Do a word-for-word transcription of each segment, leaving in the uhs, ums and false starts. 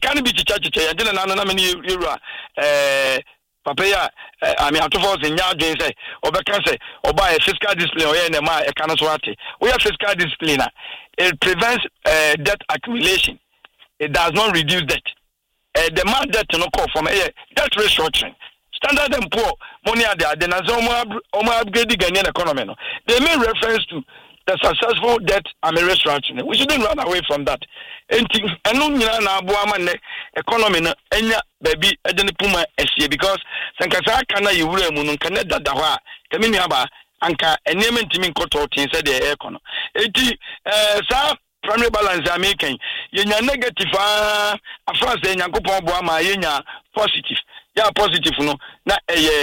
can be chicha. I didn't know many euro. Eh, Papaya. I mean, after force in yard say, or can say, or buy a fiscal discipline or any my economist. We have fiscal discipline. It prevents uh, debt accumulation. It does not reduce debt. Uh, the man debt no call from a uh, debt restructuring. Standard and Poor money are there. Then as Omo upgrade the Ghanaian economy. No, they make reference to the successful debt and restructuring. We shouldn't run away from that. And no, na buama economy no enya baby edeni puma esie because sankasa kana yiwure mu no kana dada ho a kemi aba anka enema ntimi nkoto tin se de econo. Eti eh sa primary balance American yenya negative ah afra se nyankopon bo ama yenya positive ya positive no na eye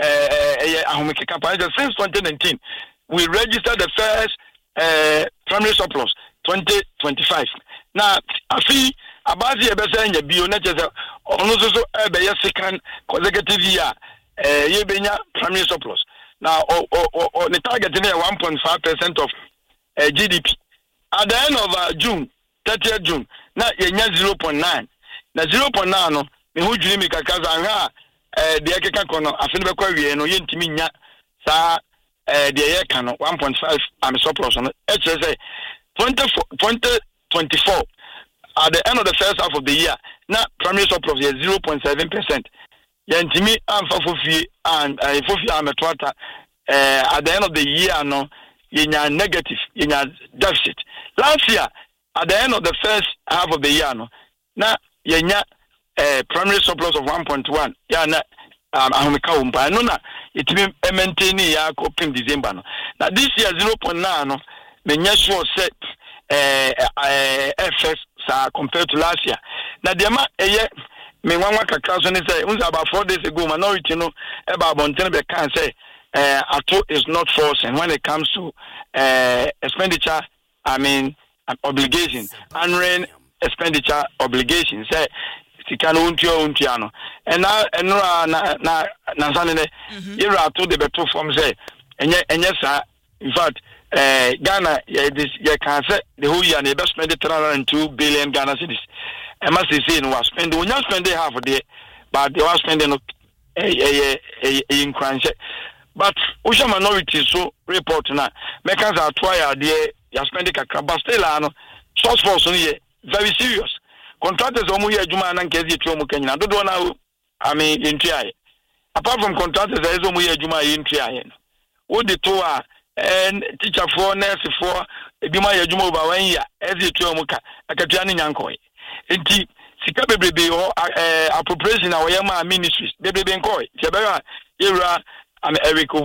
eh eye ahomeke kapage since twenty nineteen we registered the first uh, primary surplus twenty twenty-five na afi abazi ebese nya bio na chese ono so so ebe ye second consecutive year eh yebenya primary surplus na o o the target is one point five percent of uh, G D P. At the end of uh, June, thirtieth June, na yenya zero point nine. Na zero point nine no, me hu jiri mi kakaza nga eh de ekeka kono afene be kwa wie no yentimi nya sa eh de ye ka no one point five am surplus no. E say twenty twenty-four at the end of the first half of the year, na primary surplus is zero point seven percent. Yentimi amfa fofie and uh, fofie ametwata eh at the end of the year no yenya negative yenya deficit. Last year at the end of the first half of the year no na yenya eh primary surplus of one point one ya na um ahomeka umpa no na itimi maintain ya ko pin December no. Now this year zero point nine no menya sure set eh eh F S sa compared to last year. Na the ma eye me wanwa kakra so ne say unza about four days ago minority no e ba bonten be kan say uh, ato is not forcing when it comes to uh, expenditure, I mean, an obligation, unreal expenditure obligation. Say, sikano untio untiano. And now, and now, na na na sanene. You are to the better form say, and yes, and yes, sir. In fact, uh, Ghana, yeah, this, yeah, can say the whole year they spend three hundred two billion Ghana cedis. I must say, no, was spending. We not spending half a day, but they were spending a a a in crunch. But Usha minority so report now. Makers are twice there. You spending a crab, but still, ano source force only very serious. Contractors omu here Juma and Kezi Chomu Kenya. Don't know. I mean, in T I. Apart from contractors, there is omu here Juma in T I. What the two are and teacher for nurse for Juma ya Juma over one year. Ezi Chomu ka akatiani nyankoi. Enti sika bebe or appropriation our yama ministries. Bebe benkoi. Tiabera era. I'm Eric. Uh,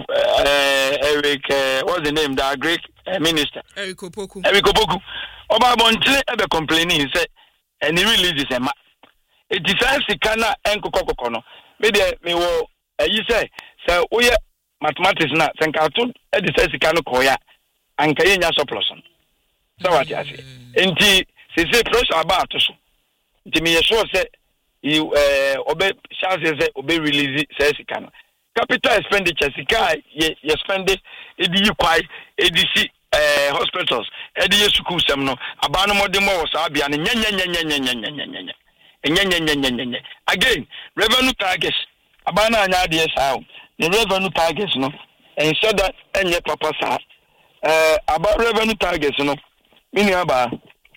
Eric, uh, what's the name? The Greek uh, minister. Eric Opoku. Eric Opoku. Oba Bonte ebe complaining. He said, and he releases a ma. It defends the kana enko koko kono. Maybe me wo. You say, so we mathematics na. Senka tu e defends the kana koya. Anka ye nya surplus. So what you say? Enti se se pressure about so. Enti me sure say you uh obe chance say obe release say sikana. Capital expenditure, sika ye ye spend it, edi kwai, edi si eh hospitals, edi school sem no, abano modern was abia nya nya nya nya nya nya nya nya nya nya nya nya nya nya. Again, revenue targets, abana anya de sao. The revenue targets no, and so that enye papa sa. Eh about revenue targets no, mini aba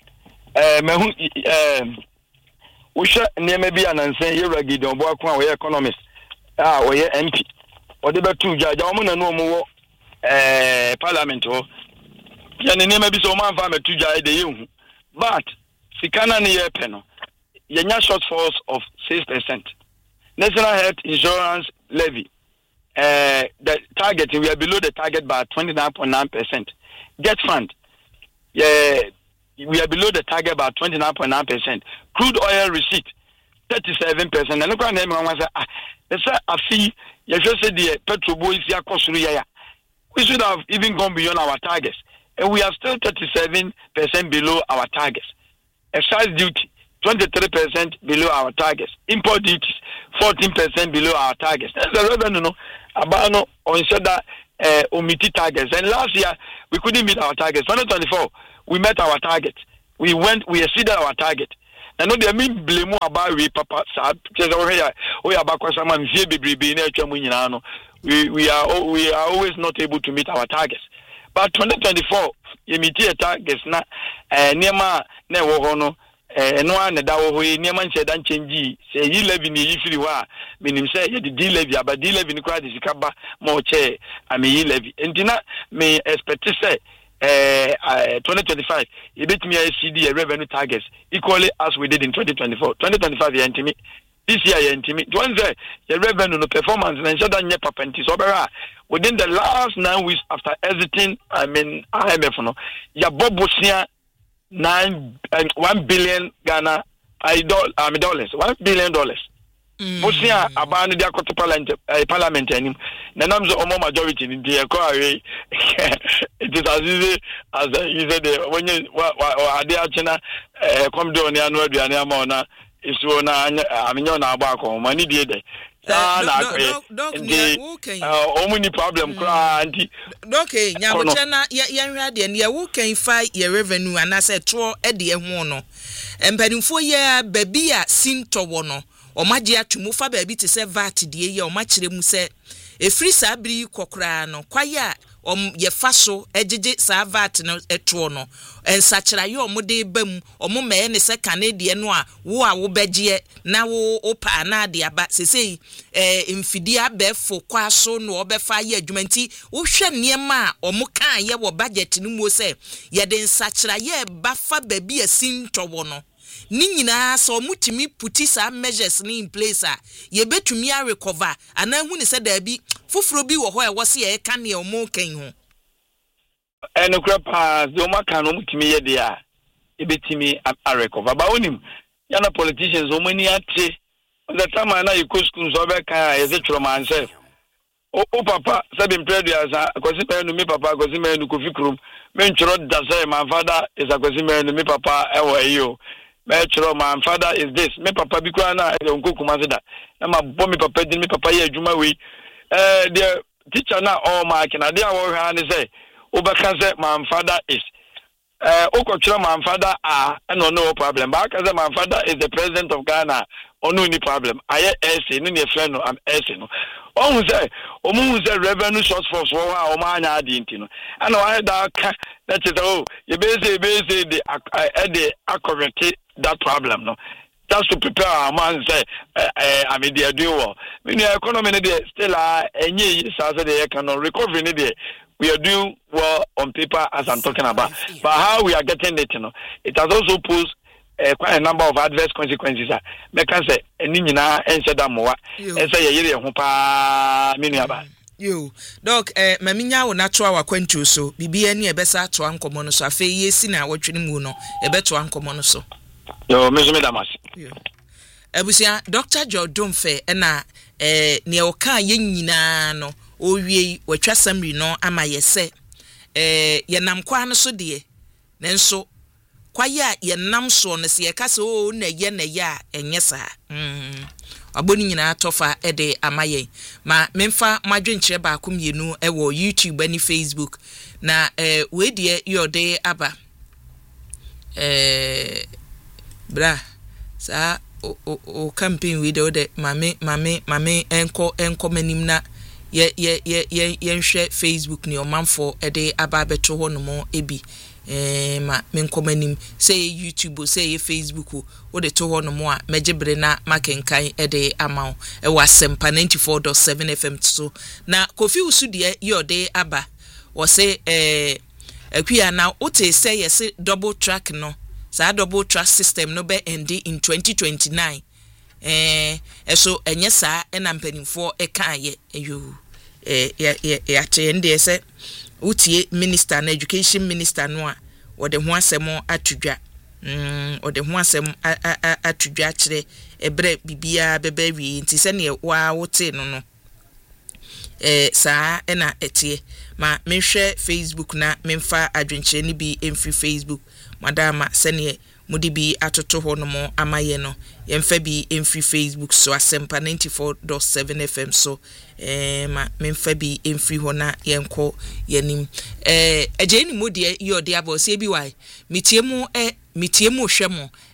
eh me hu eh wo hwe ne me bia nan sen ye ragidi obo akwa we economist. Ah, we M P. Or the two judge, I'm no more eh parliament or Yan name be so man farm two judge the you. But Sikana near penal. Yanya shortfalls of six percent. National Health Insurance Levy. Uh, the target we are below the target by twenty nine point nine percent. Debt fund. Yeah, we are below the target by twenty nine point nine percent. Crude oil receipt. thirty-seven percent. And look at them, I say, ah, let's say, I see, you just said the petrol boys here cost we should have even gone beyond our targets. And we are still thirty-seven percent below our targets. Excise duty, twenty-three percent below our targets. Import duties, fourteen percent below our targets. That's the revenue, no, about no, on that uh, omitted targets. And last year, we couldn't meet our targets. twenty twenty-four, we met our target. We went, we exceeded our target. And no dey me blame about we papa sa because we here we abakwasa man fie bebrebe na atwa mu nyina no we we are we are always not able to meet our targets. But twenty twenty-four you meet your targets na eh niema na wo ho no eh no an da wo ho niema nche dan change say yi levy ni yifiri wa minim say ye di levy aba di levy ni kwa di sikaba mo che ami yi levy entina me expect say uh, twenty twenty-five, you bet me a C D a revenue targets equally as we did in twenty twenty-four. twenty twenty-five, you intimate. This year, you intimate. One say your revenue, no performance, and ensure that you papentis over within the last nine weeks after exiting. I mean, I M F no, your Bobosia nine and one billion Ghana idol, I mean dollars, one billion dollars. Bosia abandoned their parliament, parliament, and the numbers of more majority in the economy. It is as easy as you said when you are there. China come down the annual Diana is one. I mean, you're not back home. I need it. Ah, no, okay. Only problem. Okay, now, China, young ready, and you can fight your revenue, and I said, Troll Eddie and Wono. And Penny for year, baby, seem to wono. O magia tumufa baby to say vat die ye o machire mu se e free sabri kokra no kwaya o ye faso ejeje sa vat no eto no ensachira ye o mode bam o mo me ne se kanadie no a wo a wo begie na wo opa na de aba sesei eh mfidi abefo kwaso no obefa ye adwumanti wo hwe niema o mo kan ye wo budget no mu se ye de ensachira ye bafa baby asinto wo no ni nyina so mutimi puti sa measures ni in place a ye betumi a recover ana hu ni se da bi foforo bi wo ho e wo se ye ka ne o mo kan ho eno krapa zo maka no mutimi ye de a e betimi a recover ba onim yana politicians o mani ate the time na you go school so be kan ye ze churo man self o o papa said in prayer as akosi me no me papa akosi me no kofi krum me nchuro da say my father is akosi me no me papa e wo eyo Metro, my father is this. Me papa be kwana e onko kumazida. Na ma bo me papa din me papa ye adwuma we. Eh the teacher na all mark na dey wo hwa ne say obeka say my father is eh okotro my father ah no no problem. But say my father is the president of Ghana. Ono ni problem. Aye essay no ne friend no am essay no. Ohu say omu say revenue source force wo a o ma anya adi ntino. Ana wa da ka that is oh you be say be say the the correct that problem no just to prepare our man say uh, uh, I mean they do well when the economy there still uh any so they cannot recovery there we are doing well on paper as I'm talking about but how we are getting it you know it has also posed uh, quite a number of adverse consequences me can say any nyina ense da mowa ense ye yire ho pa me nuaba yo doc eh maminya wo natural wakwantu so bibia ni ebesa to ankomo no so afa yesi na wotwene mu no ebeto ankomo no so yo mesome damas yo abusia Doctor Jordan Fe na eh ne o kan ye nyina no owie watwa samri no ama yese eh ye nam kwa no so de nenso kwaya ye nam so no se ye kase o na ye na ye a enye sa mm aboni nyina tofa ede amaye ma memfa madwenkyere ba akom yenu e wo YouTube ani Facebook na eh we de yode aba eh bra sa o o, o campaign we de de mame mame mame enko enko manim na ye ye ye ye yenhwe Facebook ni omanfo ede aba beto ho no mo ebi eh ma menko manim say YouTube say Facebook o de to ho no mo a mejebre na makenkan ede amawo e wasempa ninety-four point seven F M so na Kofi Usu de yode aba wo say eh akua na o te say yes double track no sa double track system no be end in twenty twenty-nine eh eso enye sa ena mpanimfo e kan ye eyo eh ya ya che ndi ese utie minister na education minister no a wode ho asem atudwa mm wode ho asem atudwa kire ebre bibia bebe wi nti se ne wa wote no no eh sa ena etie ma menhwe Facebook na memfa adwenkyere ni bi emfi Facebook madama sene mudi bi atoto ho no mo amaye no yemfa bi emfi Facebook so asempa ninety-four point seven F M so eh ma memfa bi emfi ho na yenko yanim eh agye ni mudi yode aba se bi wai mitiemu eh mitiemu hwemo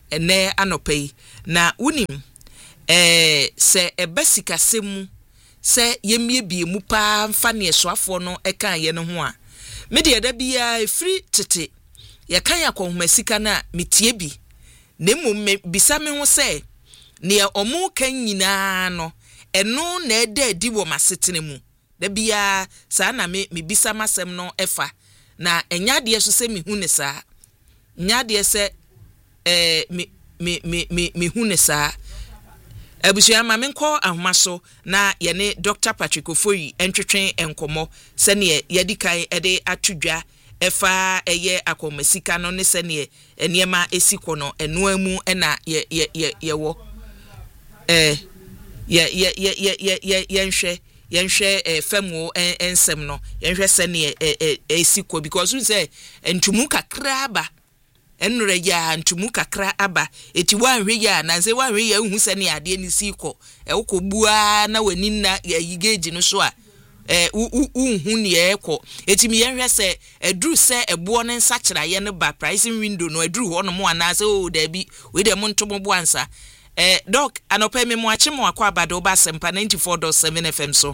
ene anopai na unim eh se ebesika semu se yemie bie mu pa mfa ne esoafo no eka ye no ho a me de da bia efri tete ye kan yakohumasika na metie bi nemu me bisa me ho se ne omu kan nyina no eno na eda di wo masetene mu da bia sa na me me bisa masem no efa na enya de so se me hu ne sa nya de se eh me me me me hu ne sa Abusia ma menko ahomaso na ye ne Doctor Patrick Ofoyi entwetwen enkomo se ne ye dikai ede atudwa efa eye akomasika no ne se ne eniema esiko no eno amu na ye ye ye ye wo eh ye ye ye ye ye ye nhwe ye nhwe eh femu ensem no ye nhwe se ne esiko because we say entumu kakra ba enure ya ntumu kakra aba eti wanhwe ya na nse wanhwe ya hu se ne ade ni siko e wokobua na wani na yigeji no so a eh hu ne ekọ eti mi yenhwe se edru se ebo ne nsa kira ye ne ba pricing window no edru ho no mo ana se o da bi we de mo ntomo bo ansa eh doc anopa me mo ache mo akwa abado ba sempa ninety-four point seven F M so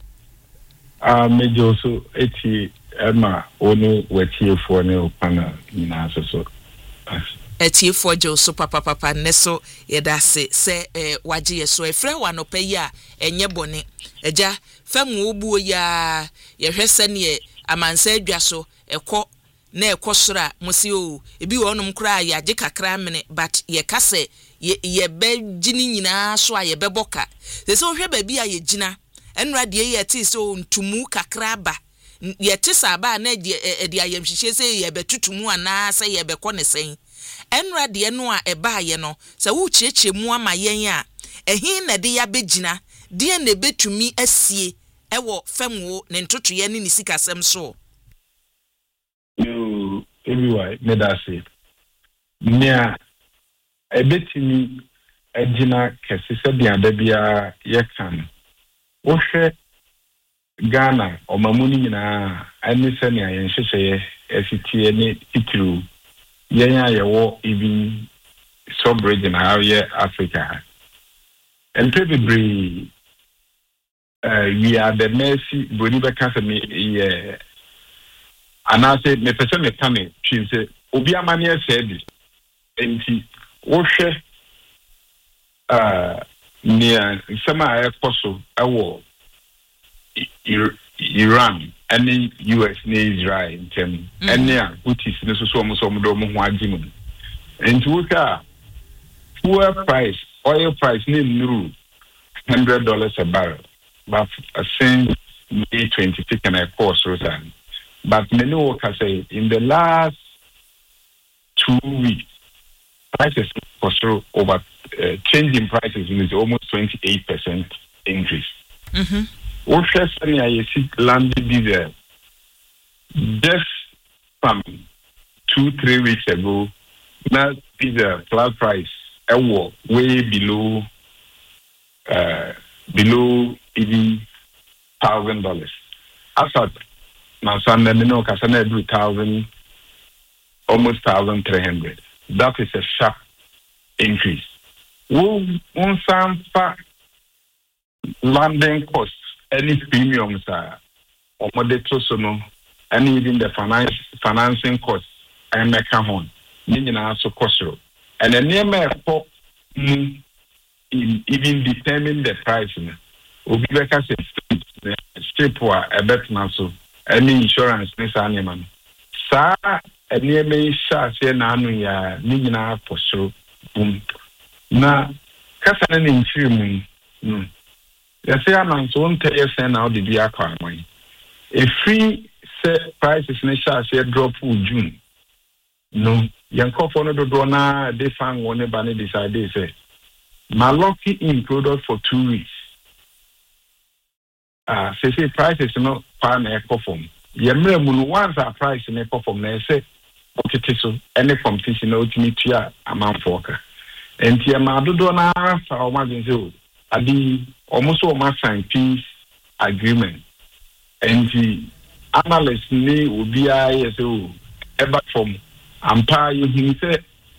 ah mejo so eti ema onu wetiefo ne opana nyina so so eti for jo so papa papa neso yeda se se eh, waje yeso efre wanopa yi a enye bone eja famu obuo ya ye hwese ne amansa adwa so ekọ na ekọ sora musi o ebi wonum kra ya je kakra mene but ye kase ye ye be gini nyina so a ye be boka se se ohwe ba bi a ye gina enra de ye ti so ntumu kakra ba ye ti saba na de de ayamhihye se ye betutumu ana se ye be kọ ne sen enra de no a eba ye no se wo chiechie mu ama yen a ehin na de ya begina de na betumi asie ewo famwo ne ntotoye ne sikasem so you everywhere me da say nia ebetimi agina kese se bia da bia ye kan wo hwe Ghana omamuni nyina ani se ne ayen hyehyeye efitie ne titru yenya yewo even sub-region how ye Africa. And probably uh, we are the mercy, Boniba Casami, yeah. And I said, me person me coming, she said, Obia Mania said, and he, Oshe, uh, near Sama Apostle, a war, Iran, and the U S, Israel, in term, and near, which is necessarily some Domo, and to look at poor price, oil price, new hundred dollars a barrel, but a same May twenty six and a course, Rosan. But many workers say in the last two weeks, prices for sure over uh, changing prices is almost twenty eight percent increase. Mm-hmm. What first thing I see landed diesel just from two three weeks ago. Now diesel flat price a war way below uh, below even thousand dollars. I thought now Sunday no kasana do thousand almost thousand three hundred. That is a sharp increase. One one some landing costs any premiums are or so no and even the finance financing costs and make a home. Nina so costro. And the name of even determine the price. Obi beka say strip wa a bet na so any insurance this animal. Sa a near me sha say na anu ya nina for sure. Boom. Na kasa na nchiri mu. No. Ya say am so on tell you say now the be akwa man. A free set prices na sha say drop for June. No. Yanko for no do na they found one ba ne decide say my lucky in product for two weeks. Ah, uh, say say prices no pa na perform. Yemre mu once our price na perform na say okay so any competition no ultimate ya amount for ka. Enti ma do na fa o ma den say adi almost o ma sign peace agreement. Enti analysts ni obi a yes o eba from ampa you say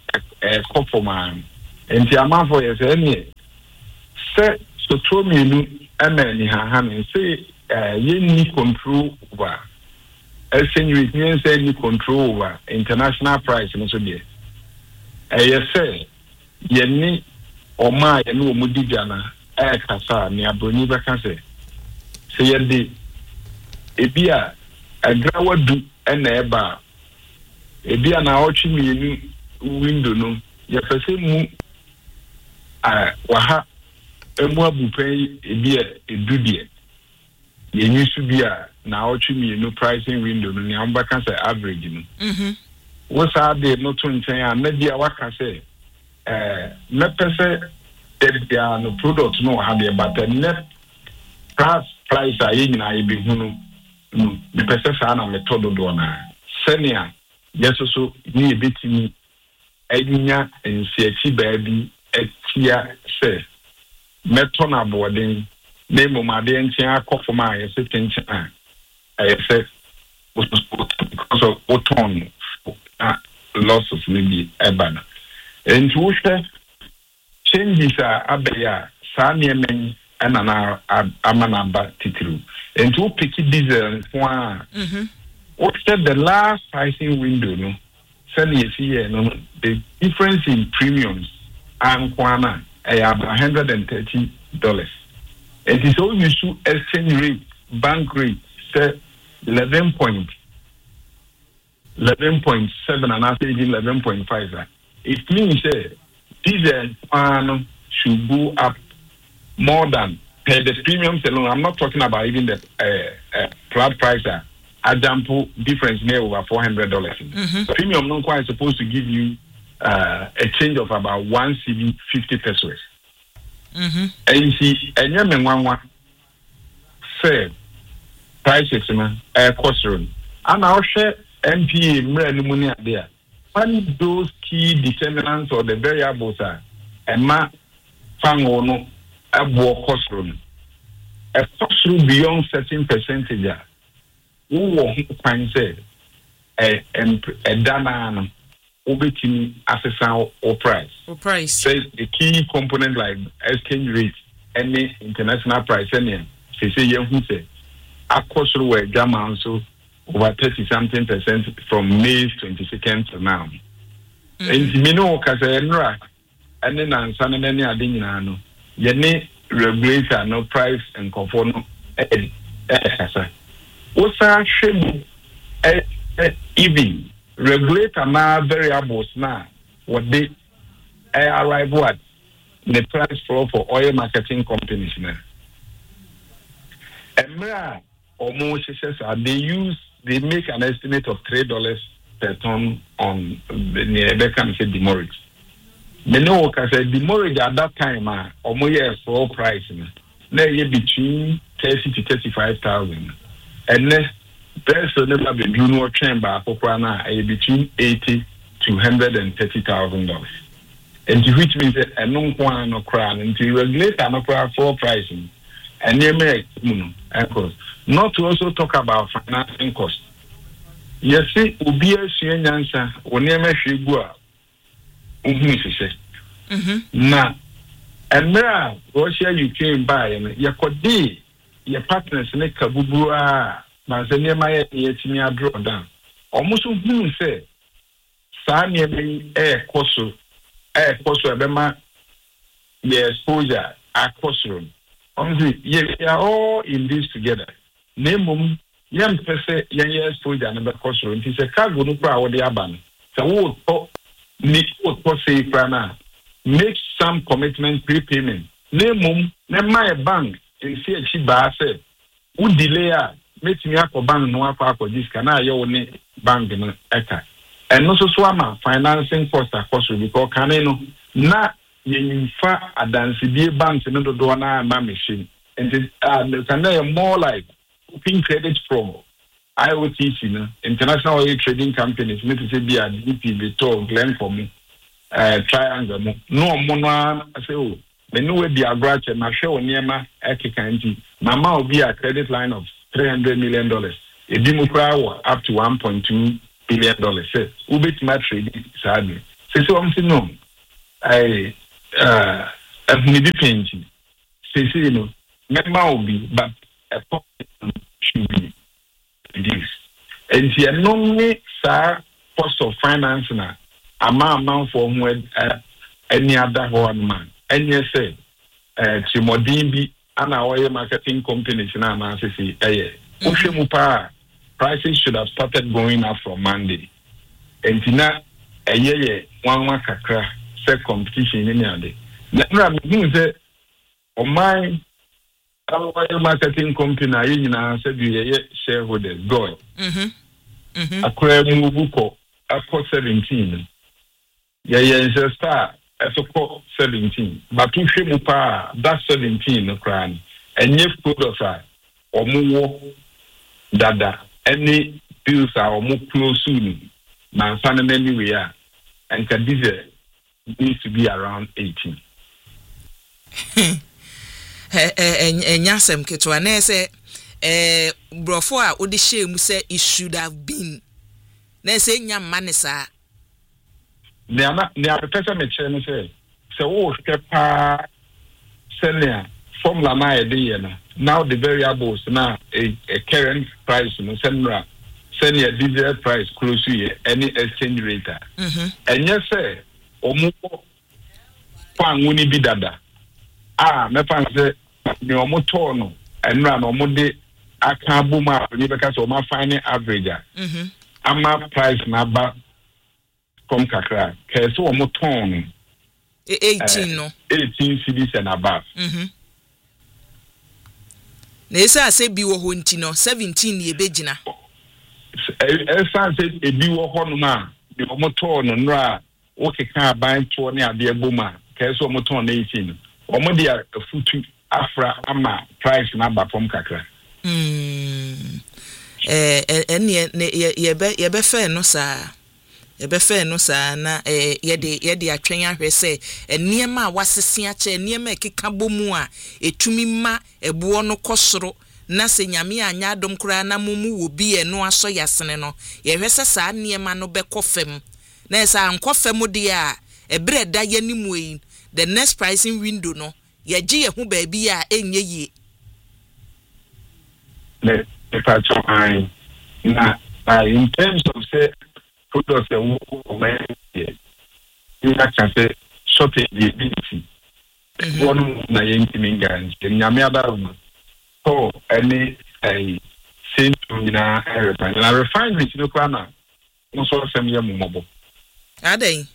eh kɔ man enti amanfo yɛ sɛ ne sɛ sotro mienu ɛna ni ha ha ne sɛ eh yɛnni control over ɛsɛnyi yɛn sɛ ni control over international price no so deɛ ɛyɛ sɛ yɛnni ɔma yɛne wɔ mu digya na ɛkasa ne abroni bɛka sɛ sɛ yɛde ebi a agrawa du ɛna ɛba ebi a na ɔtwe mienu window no yɛpɛsɛ mu a waha emu abupɛn ebi a edu deɛ yɛnyi so bi a na ɔtwe mienu pricing window no ne ambaka sɛ average no mhm wo saa de no to nkyɛn a na bi a waka sɛ eh mɛpɛsɛ ebia no product no ha de but net price price a yɛ nyinaa yɛ behu no no mɛpɛsɛ saa na method do na sɛnea yɛsoso ni ebetimi anya nsiachi baabi atia sɛ mɛtɔ na boden na mmomade nkyɛn akɔfom a yɛsɛ tenkyɛn a ɛyɛ sɛ because of oton a losses maybe ebana and to wohwɛ changes a abɛyɛ saa nneɛma ɛna na amana ba titiri and to pick diesel for mhm what said the last pricing window no send you see here no the difference in premiums and kwana about one hundred thirty dollars. It is all used to exchange rate bank rate say eleven point seven and after eleven point five. It means that diesel one should go up more than per the premiums alone. I'm not talking about even the uh, uh, flat price. Example difference near over four hundred dollars. Mm-hmm. Premium non quite supposed to give you uh, a change of about one C D fifty pesos. Mm-hmm. And you see, and you mean one one fair prices, man, a cost room. And I'll share M P A money there. One those key determinants or the variables are a ma fang or no a war cost room. A cost room beyond certain percentage. Who can say a a dana obetini assessor or price or price says the key component like exchange rate any international price any say say you who say across the way German so over thirty something percent from May twenty-second to now. And me know cause enra and then answer any ade nyina no ye ne regulator no price and conform no eh eh Osa shame even regulator na variables na what they arrive at the price for for oil marketing companies na. Emra almost says they use they make an estimate of three dollars per ton on the near they can say demurrage. They know because demurrage at that time ah almost yes for price na. Na between thirty to thirty five thousand. And then there's never been do no chamber for Prana between eighty to one hundred and thirty thousand dollars. And which means that a non one no crown until regulate no crown for pricing. And you make not to also talk about financing costs. You see, Ubi a answer when you make you go. Now, and now Russia Ukraine buy and you could be your partners in a kabubua, Manzania Maya, Yetimia draw down. Almost who say, Sanya may air coso, air coso, Abema, the exposure, a coso. Honestly, we are all in this together. Name young person, young exposure, and the coso. It is a cargo no power the aban. So, what talk, need what say, Prana, make some commitment prepayment. Name name my bank. In see a cheap bar said, would delay make me up for bank no up for this can I your bank in eka. And also swama financing cost a cost because caneno na yen fa a dance be banks in the doana machine. And it can more like open credit from I O T C, international oil trading companies, need to say be a D P, Vitor, Glen for me, uh, triangle. No more, I say, oh. The new way the average and show near my Eki Mama will be a credit line of three hundred million dollars. A Democrat up to one point two billion dollars. Say, Ubit Matri, sadly. Say, so I'm saying, no, I uh me depends. Say say no, member will be, but a pocket should be reduced. And the normally sir cost of finance na amount amount for who any other one man. And yes say uh Timodin be and our marketing companies na na say eh Ushemupa prices should have started going up from Monday. And now a year one one kakra say competition in any now I'm say on my our marketing company you know said you shareholders go. Mhm. Mhm. Akra move ko akọ seventeen. Yeah yeah is a star as a seventeen. But Ushemupa that seventeen no cran. And yet products are or more dada any bills are more close soon. Man, fundamentally we are, and this needs to be around eighteen. And yasem ketwane say eh brofo a odi shame say it should have been. Na say nya manisa. Ne ana ne a person me chere say say wo kepa senior formula na e dey na. Now the variables now a, a current price no senior senior diesel price close to any exchange rate. Mhm. And yes say omo pan woni bi dada. Ah me pan say ni omo to no enra no omo de aka buma ni be ka so ma fine average. Mhm. Ama price na ba from kakra. Ke so omo ton eighteen no. eighteen cedis and above. Mhm. Na esa say bi wo ho nti no seventeen ye begina. Esa say ebi wo ho no ma de omo ton no nra o keka ban to ne ade buma. Ke so omo ton eighteen. Omo de afutu afra ama price na ba from kakra. Mm. Eh ene ye be ye be fair no sa. Ye be fair no sa na eh ye de ye de atwen ahwe se eniema a wasese a che eniema ekeka bomu a etumi ma ebuo no kosoro na se nyame anya adom kura na mumu wo bi eno aso yasene no ye hwe se sa eniema no be kofem na esa ankofem de a ebre da ye nimu yi the next pricing window no ye gi ye hu ba bi a enye yi Le patch I na in terms of say products that we make here, you can say shortage the ability. One na yenti guns. The nyame adaru. So any a same to na refine. Na refinery no kwana. No so sem ye mumobo. Adai.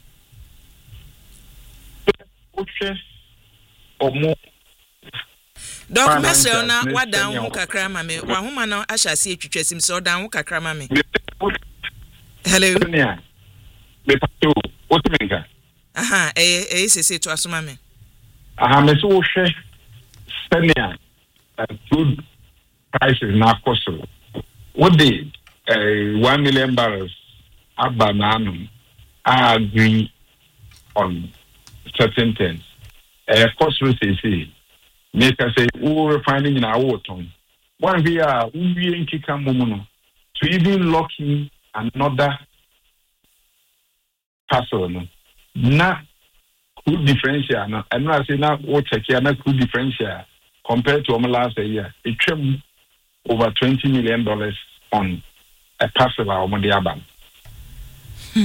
Okay. Omo Doc Mesel na wadan hu kakra ma me. Wa homa na ahyase etwetwesim so dan hu kakra ma me. Hello. Me pato. What do you mean? Aha, eh eh sese to asoma me. Aha, me so hwe senior good prices na cost. What the uh, one million barrels abananum I agree on certain things. Uh, cost rate is make us say we refining in our water. One we are we in Kikamuno to even lock in another parcel. Na could differential na and I say now what check here na could differential compared to last year. It came over twenty million dollars on a parcel of Modiaban. Hmm.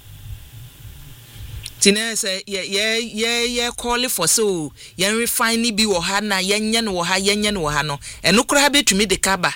Tina say ye ye ye ye call for so yen refine bi wo ha na yenye no wo ha yenye no wo ha no eno kura betumi de kaba.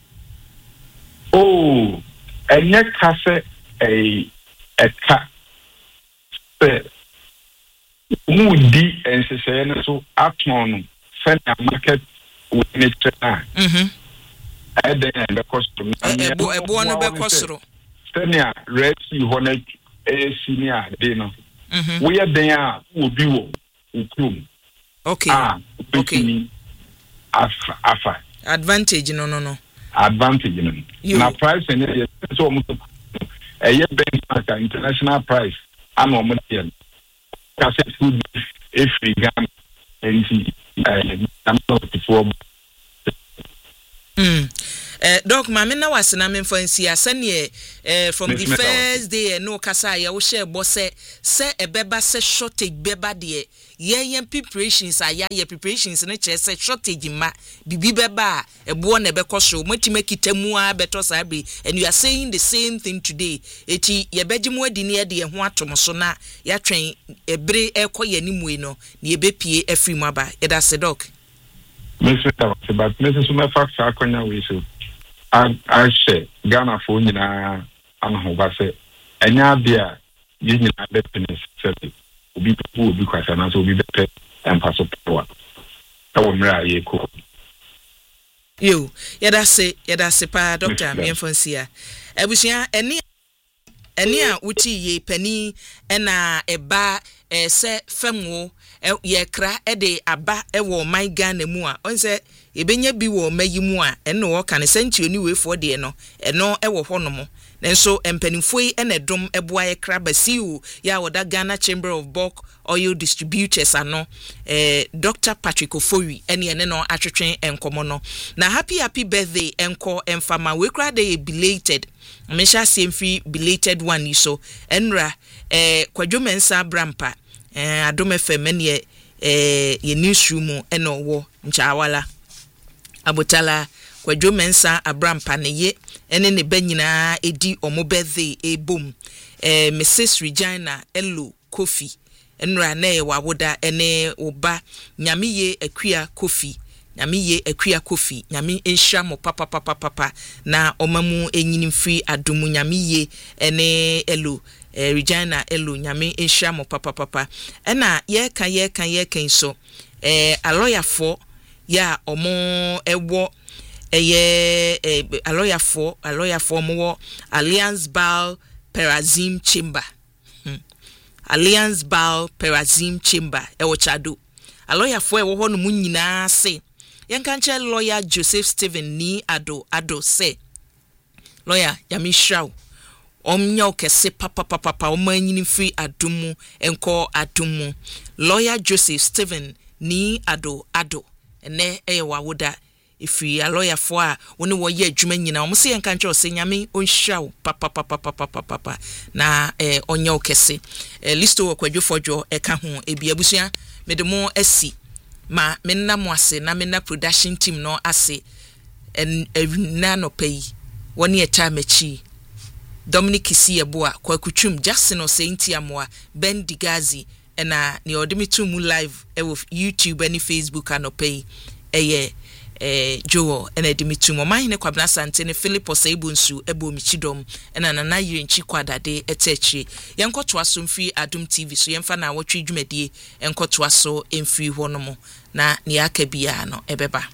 Oh, enye ka se a a ka se mu di ensese no so aton send market with nature. Mhm. I then the costume. Ebo ebo no be kosoro. Senior red sea honet a senior de no. Mhm. We are there will be wo ukrum. Okay. Ah, okay. Afa afa. Advantage no no no. Advantage no. Na price and so almost a year benchmark international price and no money. Cassette food if we gun and see uh before. Mm. eh doc mama na wasena me fancy asane eh from the first day no kasa ya wo share bo se se ebeba se shortage beba de yen preparations aya ye preparations na che se shortage ma bibi beba ebo na ebekọ so matime kitamu a beto sabre and you are saying the same thing today eti ye begimu adi ne de ho atom so na ya twen ebre ekoye ni mu no ne ebepie afri mu aba ye da se doc Mister but Missus My facts are konya we so I I say Ghana for nyina anho ba se enya bia ye nyina be penis se obi po obi kwasa na so obi be pe empaso power e wo mra ye ko yo yada se yada se pa doctor Miemfonsia ebusia eni eni a wuti ye pani na eba eh, se femwo ye kra e de aba e wo my Ghana mu a onse ebenya bi wo mayi mu a eno wo kan senti oni we for de no eno e wo ho no mo nenso empanimfo yi ene dom eboa ye kra basiu ya woda Ghana Chamber of Bulk Oil Distributors ano eh Doctor Patrick Ofori ene ene no atwetwen enkomo no na happy happy birthday enko emfama we kra de belated mesha semfi belated one so enra eh kwadwomensa brampa eh Adom F M ne eh ye newsroom eno wo nchaawala abotala kwadwomensa abrampa ne ye ene ne banyina edi omo birthday ebom eh Missus Regina Elo Kofi enra na ye wawoda ene oba nyamiye akua Kofi nyamiye akua Kofi nyami enhia mo papa papa papa na omamu enyini free adumu nyamiye ene Elo eh, Regina Elo nyami enhia mo papa papa ena ye kan ye kan ye kan so eh a lawyer for ya omo ewo eye eh, a lawyer for a lawyer for mo Alliance Bar Perazim Chamber hmm. Alliance Bar Perazim Chamber e wo chado a lawyer for e wo ho no mu nyina se yankanche lawyer Joseph Stephen ni ado ado se lawyer yami shraw omnya okese papa papa papa omanyini free adumu enko adumu lawyer Joseph Stephen ni ado ado ene e wawoda ifi a lawyer for a woni wo ye adwuma nyina omo se yankanche osenyame onhwaw papa papa papa papa na eh onya okese eh, listo kwadwofojo e ka ho ebi abusua medemo asi ma menna mo ase na menna production team no ase en na no pay woni e time chi Dominic Siyeboa kwa kuchum Jackson Osenti amwa Ben Digazi ena ni odimitu mu live e wo YouTube and Facebook anopay eye eh Joe ena edimitu mo mahine kwa bna sante ne Philip Osebunsu ebo michidom ena nana yire nchi kwadade etechi yenkoto aso mfi Adum T V so yemfa na wotwe dwumadie enkoto aso emfi hono na ni aka bia no ebeba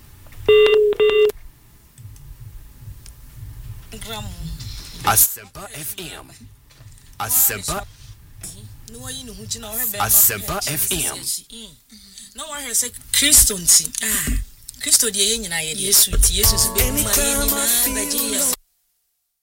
Asempa F M. Asempa. Asempa F M. No one has said Christo nti. Ah. Christo die nyina ye Yesu nti Yesu so be ma ye nyina ba